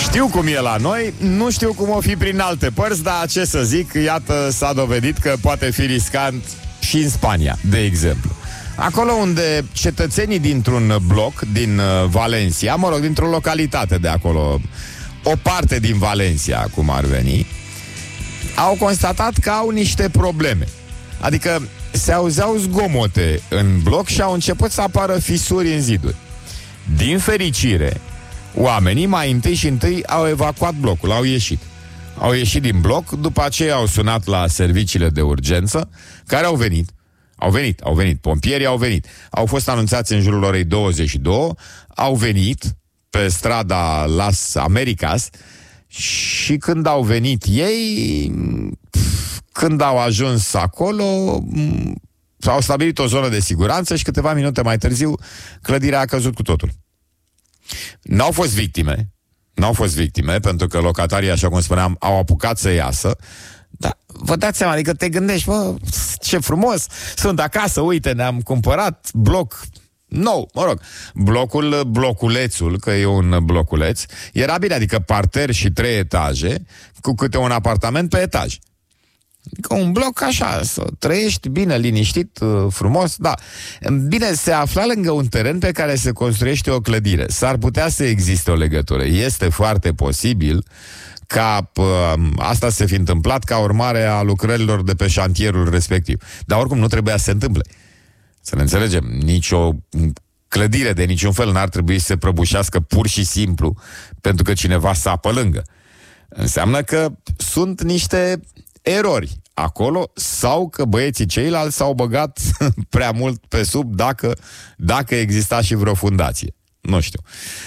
Știu cum e la noi, nu știu cum o fi prin alte părți, dar ce să zic, iată, s-a dovedit că poate fi riscant și în Spania, de exemplu. Acolo unde cetățenii dintr-un bloc din Valencia, mă rog, dintr-o localitate de acolo, o parte din Valencia, cum ar veni, au constatat că au niște probleme. Adică se auzeau zgomote în bloc și au început să apară fisuri în ziduri. Din fericire, oamenii mai întâi și întâi au evacuat blocul, au ieșit. Au ieșit din bloc, după aceea au sunat la serviciile de urgență, care au venit. Au venit, pompierii au venit. Au fost anunțați în jurul orei 22, au venit pe strada Las Americas și când au venit ei, când au ajuns acolo, au stabilit o zonă de siguranță și câteva minute mai târziu clădirea a căzut cu totul. N-au fost victime, pentru că locatarii, așa cum spuneam, au apucat să iasă. Dar vă dați seama, adică te gândești, bă, ce frumos, sunt acasă, uite, ne-am cumpărat bloc nou, mă rog, bloculețul, că e un bloculeț, era bine, adică parter și 3 etaje, cu câte un apartament pe etaj. Adică un bloc așa, să trăiești bine, liniștit, frumos, da. Bine, se afla lângă un teren pe care se construiește o clădire. S-ar putea să existe o legătură. Este foarte posibil ca asta să fi întâmplat ca urmare a lucrărilor de pe șantierul respectiv. Dar oricum nu trebuia să se întâmple. Să ne înțelegem, nicio clădire de niciun fel n-ar trebui să se prăbușească pur și simplu pentru că cineva sapă lângă. Înseamnă că sunt niște erori acolo sau că băieții ceilalți s-au băgat prea mult pe sub dacă exista și vreo fundație. Nu știu.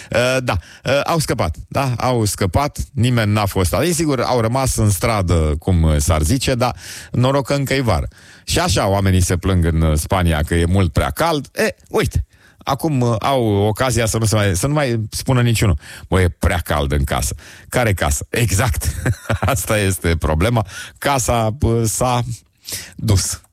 Au scăpat, nimeni n-a fost adins, sigur, au rămas în stradă, cum s-ar zice, dar noroc că încă e vară. Și așa oamenii se plâng în Spania că e mult prea cald. Uite, acum au ocazia să nu mai spună niciunul. Bă, e prea cald în casă. Care casă? Exact. Asta este problema. Casa s-a dus.